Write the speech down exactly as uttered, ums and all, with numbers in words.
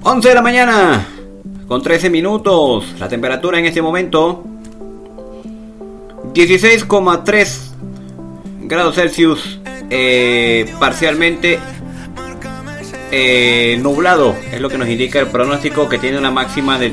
once de la mañana, con trece minutos. La temperatura en este momento, dieciséis coma tres grados Celsius, eh, parcialmente eh, nublado. Es lo que nos indica el pronóstico, que tiene una máxima de